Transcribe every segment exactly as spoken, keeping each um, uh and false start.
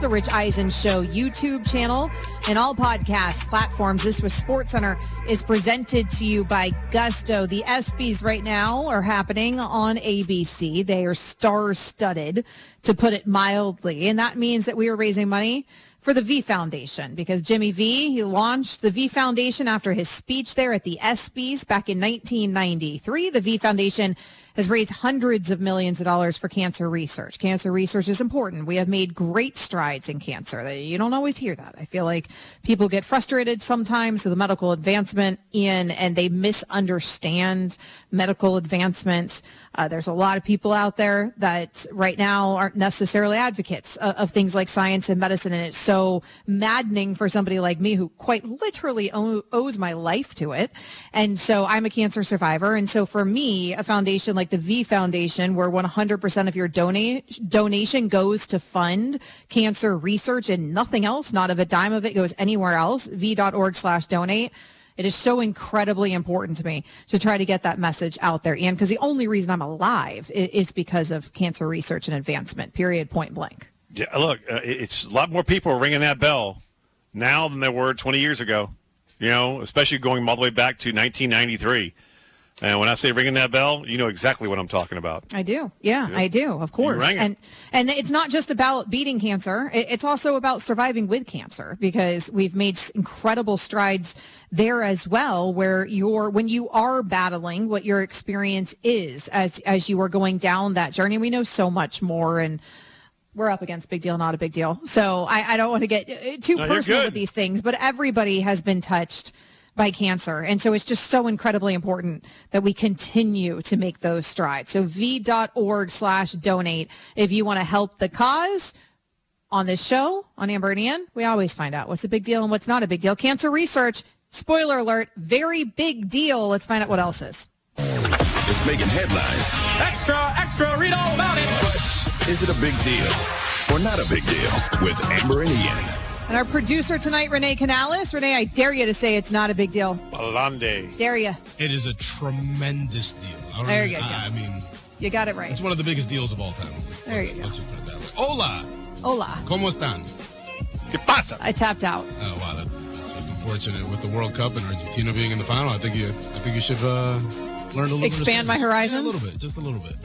The Rich Eisen Show YouTube channel, and all podcast platforms. This was SportsCenter is presented to you by Gusto. The ESPYs right now are happening on A B C. They are star-studded, to put it mildly, and that means that we are raising money for the V Foundation, because Jimmy V, he launched the V Foundation after his speech there at the ESPYs back in nineteen ninety-three. The V Foundation has raised hundreds of millions of dollars for cancer research. Cancer research is important. We have made great strides in cancer. You don't always hear that. I feel like people get frustrated sometimes with the medical advancement in, and they misunderstand medical advancements. Uh, there's a lot of people out there that right now aren't necessarily advocates of, of things like science and medicine, and it's so maddening for somebody like me who quite literally owe, owes my life to it. And so I'm a cancer survivor, and so for me, a foundation like the V Foundation, where one hundred percent of your donate, donation goes to fund cancer research and nothing else, not of a dime of it goes anywhere else, v.org slash donate. It is so incredibly important to me to try to get that message out there. And because the only reason I'm alive is because of cancer research and advancement, period, point blank. Yeah, look, uh, it's a lot more people are ringing that bell now than there were twenty years ago, you know, especially going all the way back to nineteen ninety-three. And when I say ringing that bell, you know exactly what I'm talking about. I do. Yeah, yeah. I do, of course. And and it's not just about beating cancer. It's also about surviving with cancer, because we've made incredible strides there as well, where you're, when you are battling, what your experience is as as you are going down that journey. We know so much more, and we're up against big deal, not a big deal. So I, I don't want to get too no, personal with these things, but everybody has been touched by cancer. And so it's just so incredibly important that we continue to make those strides. So v.org slash donate. If you want to help the cause on this show, on Amber and Ian, we always find out what's a big deal and what's not a big deal. Cancer research, spoiler alert, very big deal. Let's find out what else is. It's making headlines. Extra, extra, read all about it. But is it a big deal or not a big deal with Amber and Ian? And our producer tonight, Renee Canales. Renee, I dare you to say it's not a big deal. Balande. Dare you. It is a tremendous deal. I don't there even, you go. I, I mean, you got it right. It's one of the biggest deals of all time. There let's, you go. Let's just put it that way. Hola. Hola. ¿Cómo están? ¿Qué pasa? I tapped out. Oh wow, that's, that's just unfortunate with the World Cup and Argentina being in the final. I think you, I think you should uh, learn a little. Expand bit my horizons. Yeah, a little bit, just a little bit.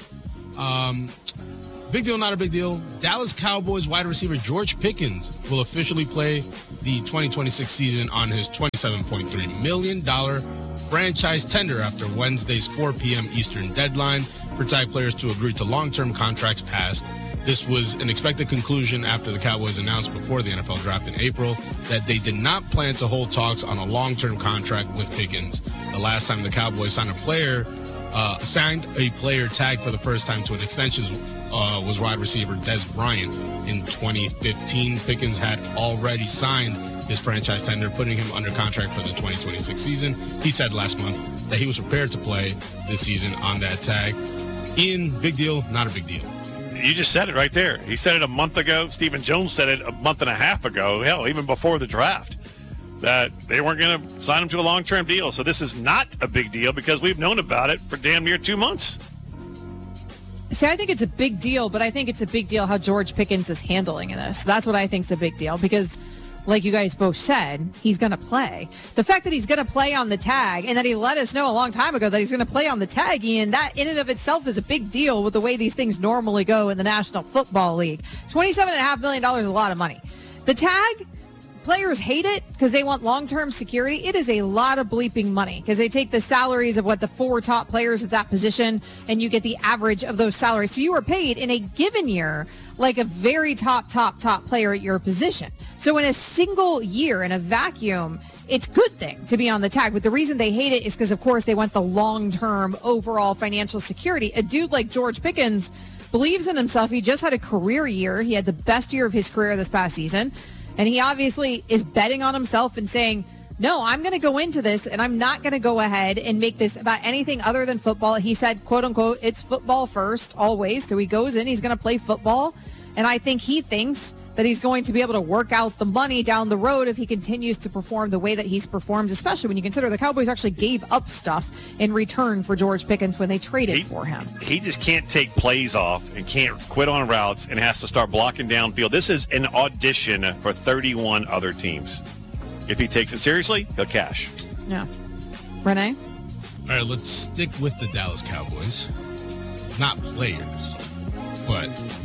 Um, Big deal, not a big deal. Dallas Cowboys wide receiver George Pickens will officially play the twenty twenty-six season on his twenty-seven point three million dollars franchise tender after Wednesday's four p.m. Eastern deadline for tag players to agree to long-term contracts passed. This was an expected conclusion after the Cowboys announced before the N F L draft in April that they did not plan to hold talks on a long-term contract with Pickens. The last time the Cowboys signed a player, uh, signed a player tagged for the first time to an extension Uh, was wide receiver Dez Bryant in twenty fifteen. Pickens had already signed his franchise tender, putting him under contract for the twenty twenty-six season. He said last month that he was prepared to play this season on that tag. Ian, big deal, not a big deal. You just said it right there. He said it a month ago. Stephen Jones said it a month and a half ago, hell, even before the draft, that they weren't going to sign him to a long-term deal. So this is not a big deal because we've known about it for damn near two months. See, I think it's a big deal, but I think it's a big deal how George Pickens is handling this. That's what I think is a big deal because, like you guys both said, he's going to play. The fact that he's going to play on the tag and that he let us know a long time ago that he's going to play on the tag, Ian, that in and of itself is a big deal with the way these things normally go in the National Football League. twenty-seven point five million dollars is a lot of money. The tag, players hate it because they want long-term security. It is a lot of bleeping money because they take the salaries of what the four top players at that position and you get the average of those salaries. So you are paid in a given year like a very top, top, top player at your position. So in a single year, in a vacuum, it's a good thing to be on the tag. But the reason they hate it is because, of course, they want the long-term overall financial security. A dude like George Pickens believes in himself. He just had a career year. He had the best year of his career this past season. And he obviously is betting on himself and saying, no, I'm going to go into this and I'm not going to go ahead and make this about anything other than football. He said, quote unquote, it's football first, always. So he goes in, he's going to play football. And I think he thinks that he's going to be able to work out the money down the road if he continues to perform the way that he's performed, especially when you consider the Cowboys actually gave up stuff in return for George Pickens when they traded he, for him. He just can't take plays off and can't quit on routes and has to start blocking downfield. This is an audition for thirty-one other teams. If he takes it seriously, he'll cash. Yeah. Renee? All right, let's stick with the Dallas Cowboys. Not players, but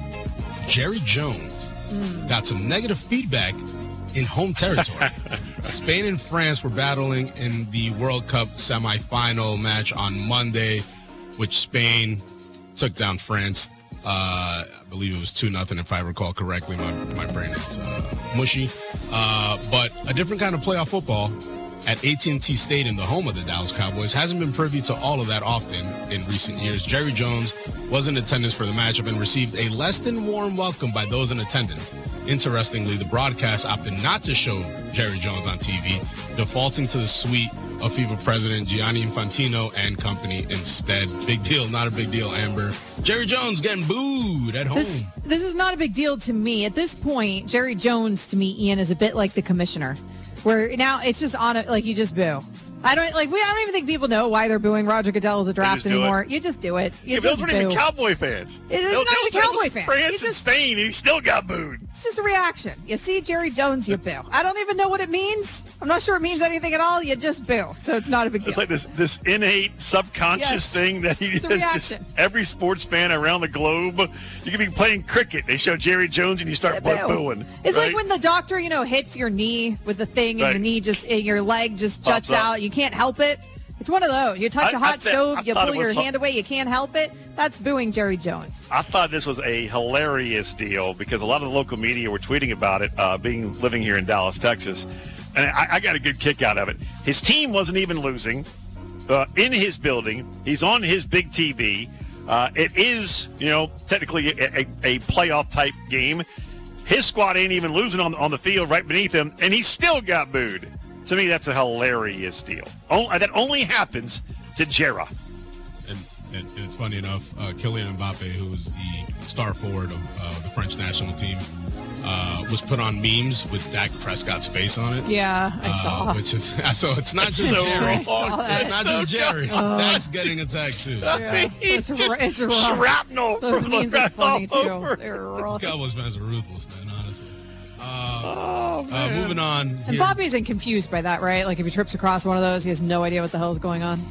Jerry Jones mm. got some negative feedback in home territory. Spain and France were battling in the World Cup semifinal match on Monday, which Spain took down France. Uh, I believe it was two nothing, if I recall correctly. My, my brain is uh, mushy. Uh, but a different kind of playoff football at A T and T Stadium, the home of the Dallas Cowboys, hasn't been privy to all of that often in recent years. Jerry Jones was in attendance for the matchup and received a less than warm welcome by those in attendance. Interestingly, the broadcast opted not to show Jerry Jones on T V, defaulting to the suite of FIFA president Gianni Infantino and company instead. Big deal, not a big deal, Amber. Jerry Jones getting booed at home. This, this is not a big deal to me. At this point, Jerry Jones, to me, Ian, is a bit like the commissioner. Where now it's just on it, like you just boo. I don't like. We I don't even think people know why they're booing Roger Goodell at the draft anymore. It. You just do it. You yeah, just those weren't even Cowboy fans. It's not even Cowboy fans. France just, and Spain, and he still got booed. It's just a reaction. You see Jerry Jones, you boo. I don't even know what it means. I'm not sure it means anything at all. You just boo. So it's not a big deal. It's like this this innate subconscious yes. thing that he it's is just every sports fan around the globe. You could be playing cricket. They show Jerry Jones and you start boo. booing. It's right? like when the doctor, you know, hits your knee with the thing and right. your knee just, your leg just juts out. You can't help it. It's one of those. You touch I, a hot I th- stove, I you pull your fu- hand away, you can't help it. That's booing Jerry Jones. I thought this was a hilarious deal because a lot of the local media were tweeting about it, uh, being living here in Dallas, Texas. And I, I got a good kick out of it. His team wasn't even losing uh, in his building. He's on his big T V. Uh, it is, you know, technically a, a, a playoff-type game. His squad ain't even losing on, on the field right beneath him, and he still got booed. To me, that's a hilarious deal. Oh, that only happens to Jera. And, and, and it's funny enough, uh, Kylian Mbappe, who was the star forward of uh, the French national team, uh, was put on memes with Dak Prescott's face on it. Yeah, I uh, saw. Which is so it's not That's just so Jerry. It's not just Jerry. Uh, Dak's getting attacked too. Yeah, it's, it's rough. Shrapnel. Those memes are funny too. Over. They're rough. These Cowboys fans are ruthless, man. Honestly. Uh, Oh, uh, moving on. And here. Bobby isn't confused by that, right? Like if he trips across one of those, he has no idea what the hell is going on.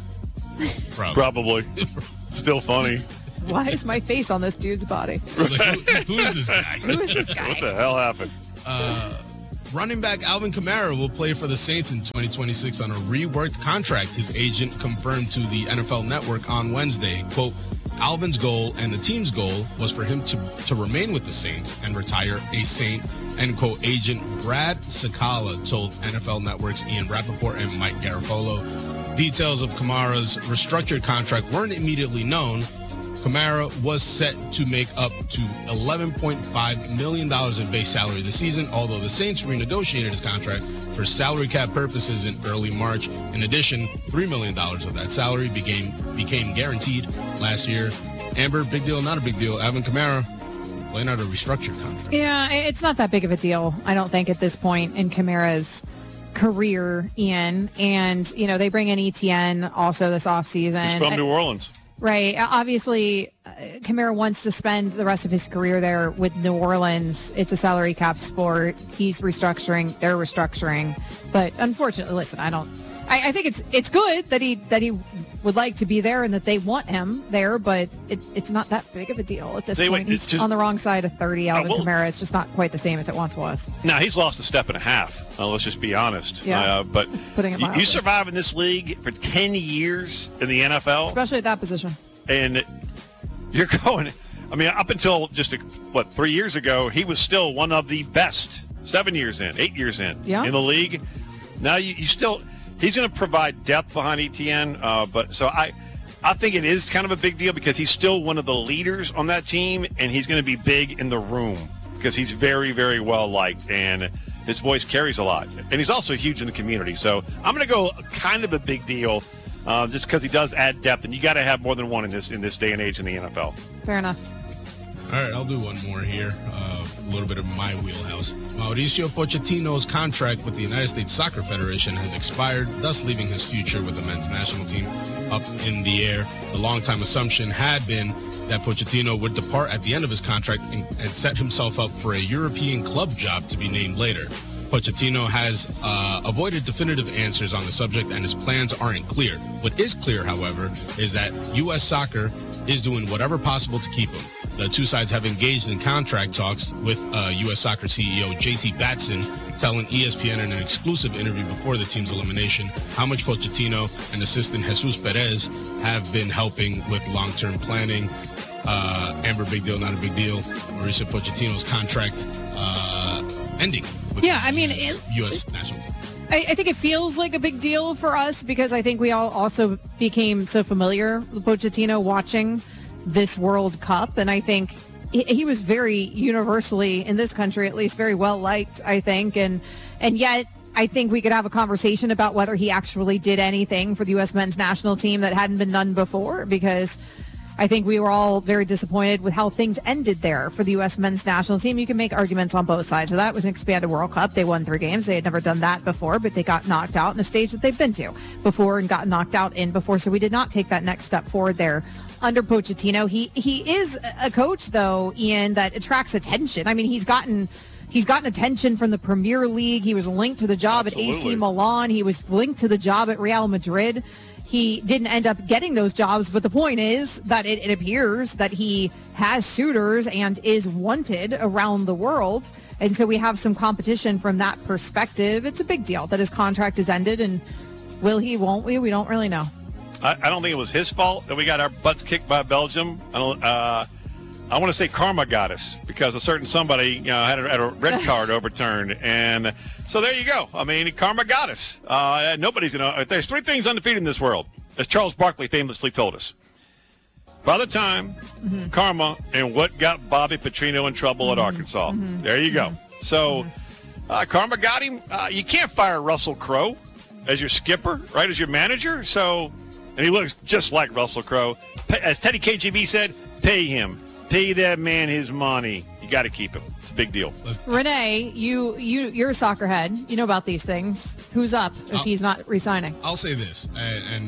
Probably. Probably. Still funny. Why is my face on this dude's body? Like, who, who is this guy? Who is this guy? What the hell happened? Uh, running back Alvin Kamara will play for the Saints in twenty twenty-six on a reworked contract. His agent confirmed to the N F L Network on Wednesday, quote, Alvin's goal and the team's goal was for him to, to remain with the Saints and retire a Saint, end quote. Agent Brad Sakala told N F L Network's Ian Rappaport and Mike Garafolo. Details of Kamara's restructured contract weren't immediately known. Kamara was set to make up to eleven point five million dollars in base salary this season, although the Saints renegotiated his contract for salary cap purposes in early March. In addition, three million dollars of that salary became became guaranteed last year. Amber, big deal, not a big deal. Alvin Kamara playing out a restructured contract. Yeah, it's not that big of a deal, I don't think, at this point in Kamara's career, Ian. And, you know, they bring in E T N also this offseason. He's from New Orleans. Right. Obviously, uh, Kamara wants to spend the rest of his career there with New Orleans. It's a salary cap sport. He's restructuring. They're restructuring. But unfortunately, listen, I don't. I, I think it's it's good that he that he would like to be there and that they want him there. But it, it's not that big of a deal at this Say, point. wait, He's just, on the wrong side of thirty. Alvin uh, well, Kamara. It's just not quite the same as it once was. Now, he's lost a step and a half. Uh, let's just be honest. Yeah, uh, but putting it you, mildly. you survive in this league for ten years in the N F L. Especially at that position. And you're going, I mean, up until just, a, what, three years ago, he was still one of the best, seven years in, eight years in, yeah. in the league. Now you, you still, he's going to provide depth behind E T N. Uh, but so I, I think it is kind of a big deal because he's still one of the leaders on that team, and he's going to be big in the room because he's very, very well liked, and his voice carries a lot. And he's also huge in the community. So I'm going to go kind of a big deal. Uh, just because he does add depth, and you got to have more than one in this in this day and age in the N F L. Fair enough. All right, I'll do one more here. Uh, little bit of my wheelhouse. Mauricio Pochettino's contract with the United States Soccer Federation has expired, thus leaving his future with the men's national team up in the air. The longtime assumption had been that Pochettino would depart at the end of his contract and, and set himself up for a European club job to be named later. Pochettino has uh, avoided definitive answers on the subject, and his plans aren't clear. What is clear, however, is that U S Soccer is doing whatever possible to keep him. The two sides have engaged in contract talks with uh, U S Soccer C E O J T Batson, telling E S P N in an exclusive interview before the team's elimination how much Pochettino and assistant Jesus Perez have been helping with long-term planning. Uh, Amber, big deal, not a big deal. Mauricio Pochettino's contract uh, ending. With Yeah, the I mean, U S, it- U S national team. I, I think it feels like a big deal for us because I think we all also became so familiar with Pochettino watching this World Cup. And I think he, he was very universally, in this country at least, very well liked, I think. And, and yet I think we could have a conversation about whether he actually did anything for the U S men's national team that hadn't been done before, because I think we were all very disappointed with how things ended there for the U S men's national team. You can make arguments on both sides of that. It was an expanded World Cup. They won three games. They had never done that before, but they got knocked out in a stage that they've been to before and got knocked out in before. So we did not take that next step forward there under Pochettino. He he is a coach, though, Ian, that attracts attention. I mean, he's gotten he's gotten attention from the Premier League. He was linked to the job Absolutely. at A C Milan. He was linked to the job at Real Madrid. He didn't end up getting those jobs, but the point is that it, it appears that he has suitors and is wanted around the world. And so we have some competition from that perspective. It's a big deal that his contract is ended, and will he, won't we? We don't really know. I, I don't think it was his fault that we got our butts kicked by Belgium. I don't. Uh, I want to say karma got us because a certain somebody you know, had, a, had a red card overturned. And so there you go. I mean, karma got us. Uh, nobody's going to – there's three things undefeated in this world, as Charles Barkley famously told us. Father Time, mm-hmm. karma, and what got Bobby Petrino in trouble mm-hmm. at Arkansas. Mm-hmm. There you go. Mm-hmm. So uh, karma got him. Uh, you can't fire Russell Crowe as your skipper, right, as your manager. So – and he looks just like Russell Crowe. As Teddy K G B said, pay him. Pay that man his money. You got to keep him. It's a big deal. Renee, you, you, you're a soccer head. You know about these things. Who's up if I'll, he's not resigning? I'll say this, and, and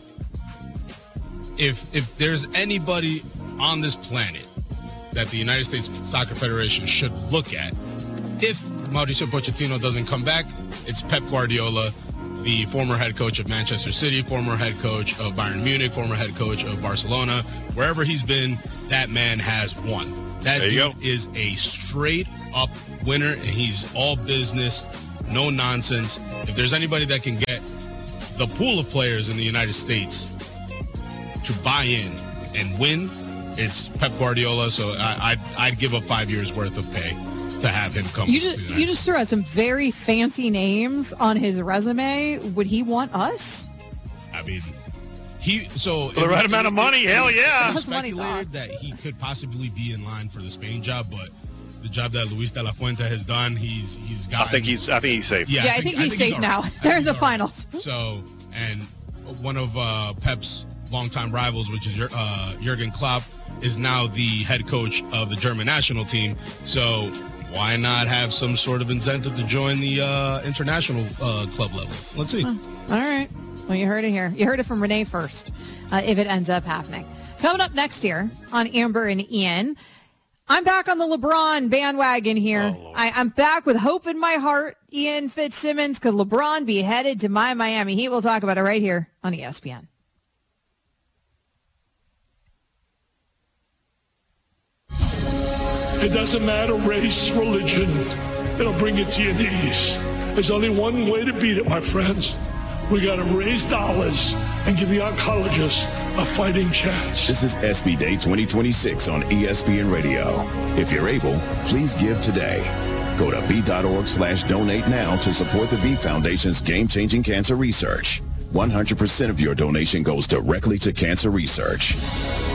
if if there's anybody on this planet that the United States Soccer Federation should look at, if Mauricio Pochettino doesn't come back, it's Pep Guardiola, the former head coach of Manchester City, former head coach of Bayern Munich, former head coach of Barcelona. Wherever he's been, that man has won. That there dude is a straight-up winner, and he's all business, no nonsense. If there's anybody that can get the pool of players in the United States to buy in and win, it's Pep Guardiola. So I, I'd, I'd give up five years' worth of pay to have him come. You just you just threw out some very fancy names on his resume. Would he want us? I mean, he so for the right amount of money. Hell yeah! It was speculated that he could possibly be in line for the Spain job, but the job that Luis de la Fuente has done, he's he's got. I think he's I think he's safe. Yeah, yeah I, think, I think he's I think safe he's now. Right. They're in the finals. Right. So, and one of uh, Pep's longtime rivals, which is uh, Jurgen Klopp, is now the head coach of the German national team. So why not have some sort of incentive to join the uh, international uh, club level? Let's see. Huh. All right. Well, you heard it here. You heard it from Renee first, uh, if it ends up happening. Coming up next year on Amber and Ian, I'm back on the LeBron bandwagon here. Oh, I, I'm back with hope in my heart. Ian Fitzsimmons, could LeBron be headed to my Miami Heat? We'll talk about it right here on E S P N. It doesn't matter race, religion. It'll bring it to your knees. There's only one way to beat it, my friends. We got to raise dollars and give the oncologists a fighting chance. This is S B Day twenty twenty-six on E S P N Radio. If you're able, please give today. Go to V.org slash donate now to support the V Foundation's game-changing cancer research. one hundred percent of your donation goes directly to cancer research.